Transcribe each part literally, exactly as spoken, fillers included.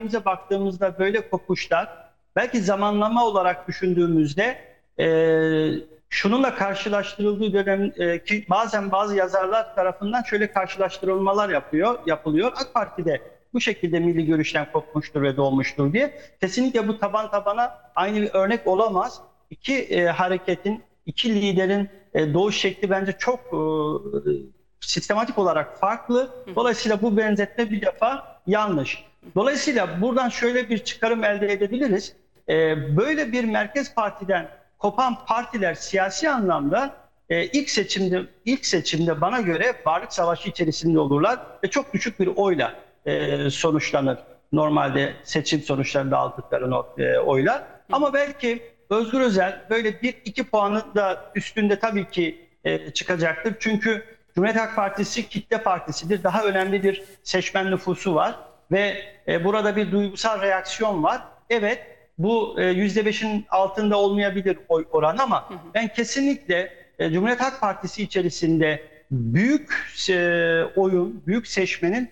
tarihimize baktığımızda böyle kopuşlar belki zamanlama olarak düşündüğümüzde e, şununla karşılaştırıldığı dönem e, ki bazen bazı yazarlar tarafından şöyle karşılaştırılmalar yapıyor, yapılıyor. AK Parti'de bu şekilde milli görüşten kopmuştur ve doğmuştur diye. Kesinlikle bu taban tabana aynı bir örnek olamaz. İki e, hareketin, iki liderin e, doğuş şekli bence çok e, sistematik olarak farklı. Dolayısıyla bu benzetme bir defa yanlış. Dolayısıyla buradan şöyle bir çıkarım elde edebiliriz. Ee, böyle bir merkez partiden kopan partiler siyasi anlamda e, ilk seçimde ilk seçimde bana göre varlık savaşı içerisinde olurlar ve çok düşük bir oyla e, sonuçlanır. Normalde seçim sonuçlarında aldıkları e, oylar. Ama belki Özgür Özel böyle bir iki puanı da üstünde tabii ki e, çıkacaktır. Çünkü Cumhuriyet Halk Partisi kitle partisidir. Daha önemli bir seçmen nüfusu var ve e, burada bir duygusal reaksiyon var. Evet, bu e, yüzde beşin altında olmayabilir oy oranı ama hı hı. ben kesinlikle e, Cumhuriyet Halk Partisi içerisinde büyük e, oyun, büyük seçmenin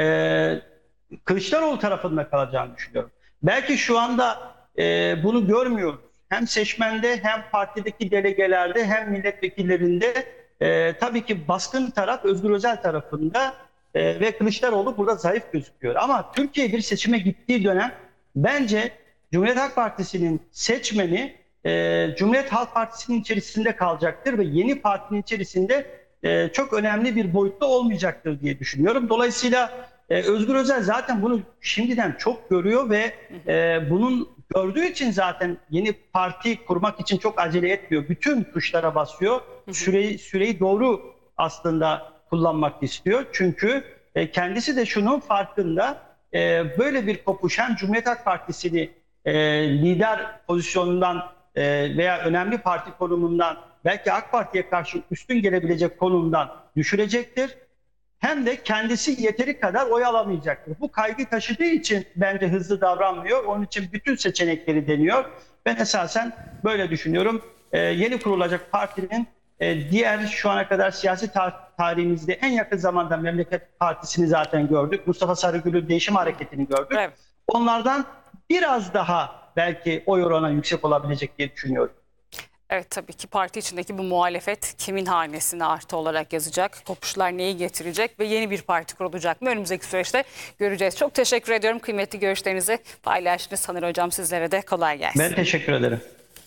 e, Kılıçdaroğlu tarafında kalacağını düşünüyorum. Belki şu anda e, bunu görmüyoruz. Hem seçmende hem partideki delegelerde hem milletvekillerinde e, tabii ki baskın taraf Özgür Özel tarafında e, ve Kılıçdaroğlu burada zayıf gözüküyor. Ama Türkiye bir seçime gittiği dönem bence Cumhuriyet Halk Partisi'nin seçmeni e, Cumhuriyet Halk Partisi'nin içerisinde kalacaktır ve yeni partinin içerisinde e, çok önemli bir boyutta olmayacaktır diye düşünüyorum. Dolayısıyla e, Özgür Özel zaten bunu şimdiden çok görüyor ve e, bunun gördüğü için zaten yeni parti kurmak için çok acele etmiyor. Bütün tuşlara basıyor. Süreyi, süreyi doğru aslında kullanmak istiyor. Çünkü e, kendisi de şunun farkında. E, böyle bir kopuş hem Cumhuriyet Halk Partisi'ni e, lider pozisyonundan e, veya önemli parti konumundan belki AK Parti'ye karşı üstün gelebilecek konumdan düşürecektir. Hem de kendisi yeteri kadar oy alamayacaktır. Bu kaygı taşıdığı için bence hızlı davranmıyor. Onun için bütün seçenekleri deniyor. Ben esasen böyle düşünüyorum. Ee, yeni kurulacak partinin e, diğer şu ana kadar siyasi tar tarihimizde en yakın zamanda Memleket Partisi'ni zaten gördük. Mustafa Sarıgül'ün değişim hareketini gördük. Evet. Onlardan biraz daha belki oy oranı yüksek olabilecek diye düşünüyorum. Evet, tabii ki parti içindeki bu muhalefet kimin hanesine artı olarak yazacak? Kopuşlar neyi getirecek ve yeni bir parti kurulacak mı? Önümüzdeki süreçte göreceğiz. Çok teşekkür ediyorum. Kıymetli görüşlerinizi paylaştınız. Sanır Hocam, sizlere de kolay gelsin. Ben teşekkür ederim.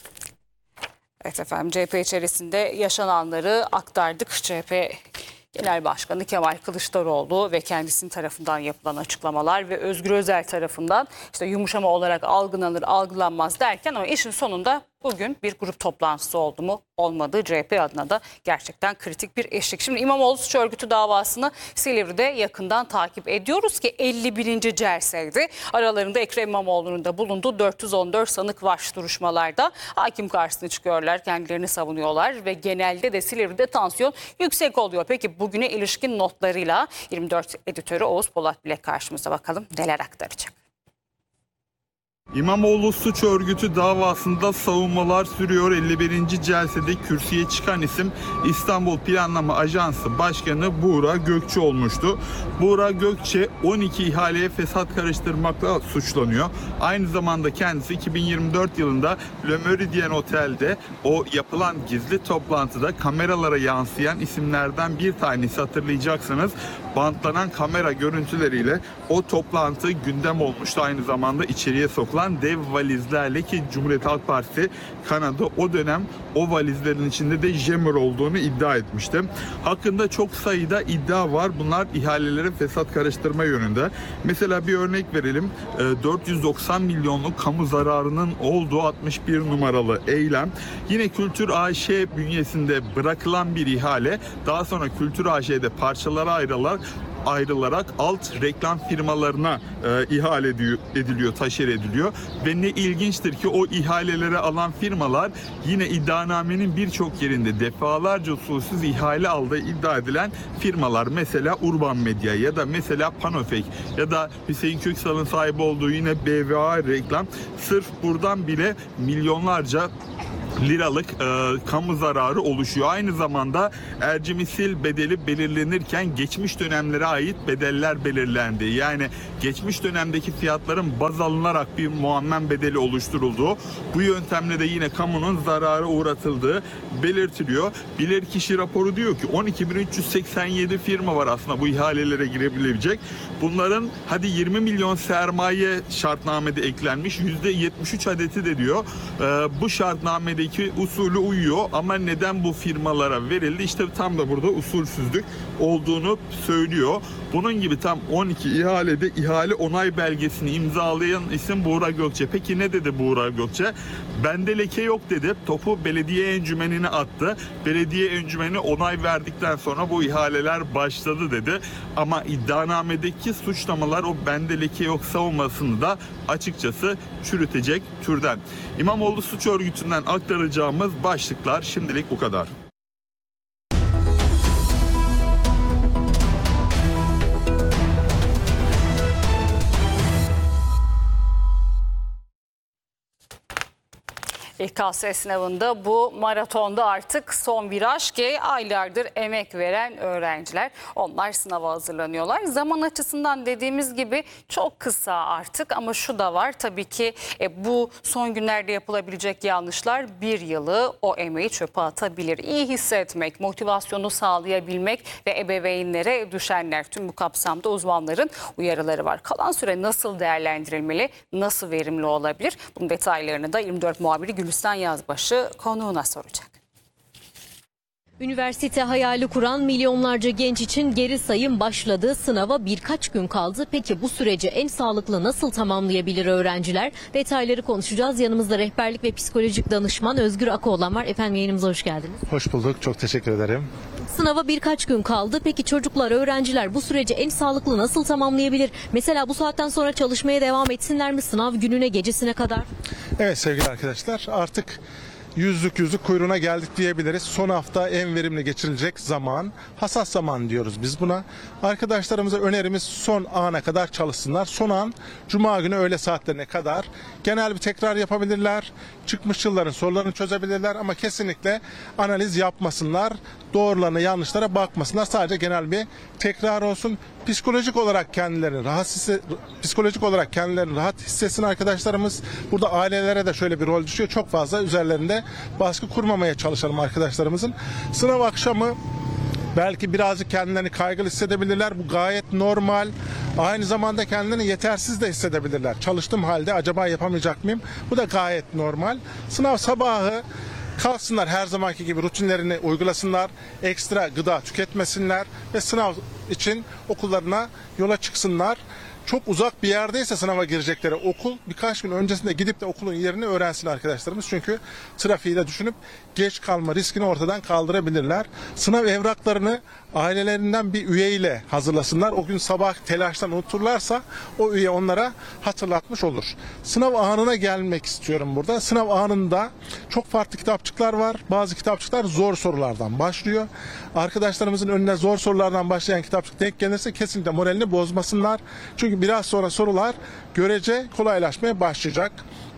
Evet efendim, C H P içerisinde yaşananları aktardık. C H P Genel Başkanı Kemal Kılıçdaroğlu ve kendisinin tarafından yapılan açıklamalar ve Özgür Özel tarafından işte yumuşama olarak algılanır algılanmaz derken ama işin sonunda bugün bir grup toplantısı oldu mu olmadı. C H P adına da gerçekten kritik bir eşlik. Şimdi İmamoğlu suç örgütü davasını Silivri'de yakından takip ediyoruz ki elli birinci celseydi. Aralarında Ekrem İmamoğlu'nun da bulunduğu dört yüz on dört sanık var duruşmalarda. Hakim karşısına çıkıyorlar, kendilerini savunuyorlar ve genelde de Silivri'de tansiyon yüksek oluyor. Peki bugüne ilişkin notlarıyla yirmi dört editörü Oğuz Polat Bilek karşımıza, bakalım neler aktaracak. İmamoğlu suç örgütü davasında savunmalar sürüyor. elli birinci celsede kürsüye çıkan isim İstanbul Planlama Ajansı Başkanı Buğra Gökçe olmuştu. Buğra Gökçe on iki ihaleye fesat karıştırmakla suçlanıyor. Aynı zamanda kendisi iki bin yirmi dört yılında Le Méridien Otel'de o yapılan gizli toplantıda kameralara yansıyan isimlerden bir tanesi, hatırlayacaksınız. Bantlanan kamera görüntüleriyle o toplantı gündem olmuştu. Aynı zamanda içeriye sokulan dev valizlerle, ki Cumhuriyet Halk Partisi kanadı o dönem o valizlerin içinde de Jemer olduğunu iddia etmişti. Hakkında çok sayıda iddia var. Bunlar ihalelere fesat karıştırma yönünde. Mesela bir örnek verelim. dört yüz doksan milyonluk kamu zararının olduğu altmış bir numaralı eylem. Yine Kültür A Ş bünyesinde bırakılan bir ihale. Daha sonra Kültür A Ş'de parçalara ayrılarak ayrılarak alt reklam firmalarına e, ihale ediliyor, ediliyor, taşer ediliyor. Ve ne ilginçtir ki o ihaleleri alan firmalar yine iddianamenin birçok yerinde defalarca usulsüz ihale aldığı iddia edilen firmalar. Mesela Urban Medya ya da mesela Panofek ya da Hüseyin Köksal'ın sahibi olduğu yine B V A Reklam. Sırf buradan bile milyonlarca liralık e, kamu zararı oluşuyor. Aynı zamanda ercimisil bedeli belirlenirken geçmiş dönemlere ait bedeller belirlendi. Yani geçmiş dönemdeki fiyatların baz alınarak bir muammen bedeli oluşturulduğu, bu yöntemle de yine kamunun zarara uğratıldığı belirtiliyor. Bilirkişi raporu diyor ki on iki bin üç yüz seksen yedi firma var aslında bu ihalelere girebilecek. Bunların hadi yirmi milyon sermaye şartnamede eklenmiş, yüzde yetmiş üç adeti de diyor e, bu şartnamedeki usulü uyuyor ama neden bu firmalara verildi? İşte tam da burada usulsüzlük olduğunu söylüyor. Bunun gibi tam on iki ihalede ihale onay belgesini imzalayan isim Buğra Gökçe. Peki ne dedi Buğra Gökçe? Bende leke yok dedi. Topu belediye encümenine attı. Belediye encümeni onay verdikten sonra bu ihaleler başladı dedi. Ama iddianamedeki suçlamalar o bende leke yok savunmasını da açıkçası çürütecek türden. İmamoğlu suç örgütünden aktaracağımız başlıklar şimdilik bu kadar. İ K S sınavında bu maratonda artık son viraj ki aylardır emek veren öğrenciler. Onlar sınava hazırlanıyorlar. Zaman açısından dediğimiz gibi çok kısa artık ama şu da var tabii ki e, bu son günlerde yapılabilecek yanlışlar bir yılı o emeği çöpe atabilir. İyi hissetmek, motivasyonu sağlayabilmek ve ebeveynlere düşenler tüm bu kapsamda uzmanların uyarıları var. Kalan süre nasıl değerlendirilmeli, nasıl verimli olabilir? Bunun detaylarını da yirmi dört muhabiri Gülistan Yazbaşı konuğuna soracak. Üniversite hayali kuran milyonlarca genç için geri sayım başladı. Sınava birkaç gün kaldı. Peki bu süreci en sağlıklı nasıl tamamlayabilir öğrenciler? Detayları konuşacağız. Yanımızda rehberlik ve psikolojik danışman Özgür Akoğlan var. Efendim yayınımıza hoş geldiniz. Hoş bulduk. Çok teşekkür ederim. Sınava birkaç gün kaldı. Peki çocuklar, öğrenciler bu süreci en sağlıklı nasıl tamamlayabilir? Mesela bu saatten sonra çalışmaya devam etsinler mi sınav gününe, gecesine kadar? Evet sevgili arkadaşlar, artık yüzlük yüzlük kuyruğuna geldik diyebiliriz. Son hafta en verimli geçirilecek zaman, hassas zaman diyoruz biz buna. Arkadaşlarımıza önerimiz son ana kadar çalışsınlar. Son an Cuma günü öğle saatlerine kadar genel bir tekrar yapabilirler. Çıkmış yılların sorularını çözebilirler ama kesinlikle analiz yapmasınlar. Doğrularına, yanlışlara bakmasınlar. Sadece genel bir tekrar olsun. Psikolojik olarak kendilerini rahat hisse, psikolojik olarak kendilerini rahat hissetsin arkadaşlarımız. Burada ailelere de şöyle bir rol düşüyor. Çok fazla üzerlerinde baskı kurmamaya çalışalım arkadaşlarımızın. Sınav akşamı belki birazcık kendilerini kaygılı hissedebilirler. Bu gayet normal. Aynı zamanda kendilerini yetersiz de hissedebilirler. Çalıştığım halde acaba yapamayacak mıyım? Bu da gayet normal. Sınav sabahı kalksınlar, her zamanki gibi rutinlerini uygulasınlar. Ekstra gıda tüketmesinler ve sınav için okullarına yola çıksınlar. Çok uzak bir yerdeyse sınava girecekleri okul, birkaç gün öncesinde gidip de okulun yerini öğrensin arkadaşlarımız. Çünkü trafiği de düşünüp geç kalma riskini ortadan kaldırabilirler. Sınav evraklarını ailelerinden bir üyeyle hazırlasınlar. O gün sabah telaştan unuturlarsa o üye onlara hatırlatmış olur. Sınav anına gelmek istiyorum burada. Sınav anında çok farklı kitapçıklar var. Bazı kitapçıklar zor sorulardan başlıyor. Arkadaşlarımızın önüne zor sorulardan başlayan kitapçık denk gelirse kesinlikle moralini bozmasınlar. Çünkü biraz sonra sorular görece kolaylaşmaya başlayacak.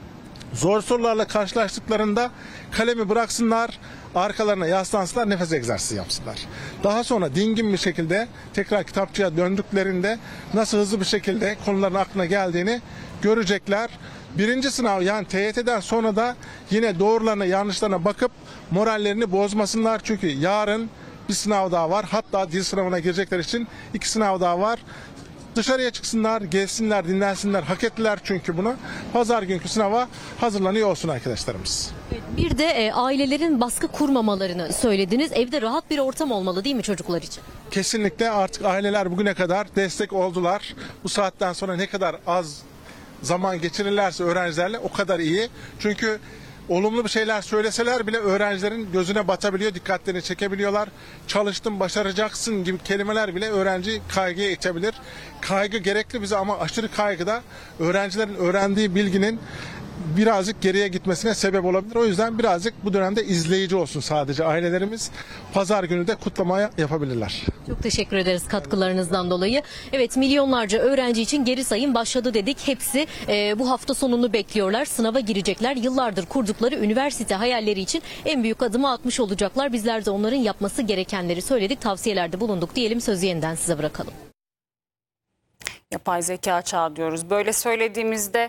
Zor sorularla karşılaştıklarında kalemi bıraksınlar, arkalarına yaslansınlar, nefes egzersizi yapsınlar. Daha sonra dingin bir şekilde tekrar kitapçıya döndüklerinde nasıl hızlı bir şekilde konuların aklına geldiğini görecekler. Birinci sınav yani T Y T'den sonra da yine doğrularına yanlışlarına bakıp morallerini bozmasınlar. Çünkü yarın bir sınav daha var. Hatta dil sınavına girecekler için iki sınav daha var. Dışarıya çıksınlar, gezsinler, dinlensinler. Hak ettiler çünkü bunu. Pazar günkü sınava hazırlanıyor olsun arkadaşlarımız. Bir de e, ailelerin baskı kurmamalarını söylediniz. Evde rahat bir ortam olmalı değil mi çocuklar için? Kesinlikle artık aileler bugüne kadar destek oldular. Bu saatten sonra ne kadar az zaman geçirirlerse öğrencilerle o kadar iyi. Çünkü olumlu bir şeyler söyleseler bile öğrencilerin gözüne batabiliyor, dikkatlerini çekebiliyorlar. Çalıştın, başaracaksın gibi kelimeler bile öğrenci kaygıya itebilir. Kaygı gerekli bize ama aşırı kaygıda öğrencilerin öğrendiği bilginin birazcık geriye gitmesine sebep olabilir. O yüzden birazcık bu dönemde izleyici olsun sadece ailelerimiz. Pazar günü de kutlamaya yapabilirler. Çok teşekkür ederiz katkılarınızdan dolayı. Evet, milyonlarca öğrenci için geri sayım başladı dedik. Hepsi e, bu hafta sonunu bekliyorlar. Sınava girecekler. Yıllardır kurdukları üniversite hayalleri için en büyük adımı atmış olacaklar. Bizler de onların yapması gerekenleri söyledik. Tavsiyelerde bulunduk diyelim. Sözü yeniden size bırakalım. Yapay zeka çağı diyoruz. Böyle söylediğimizde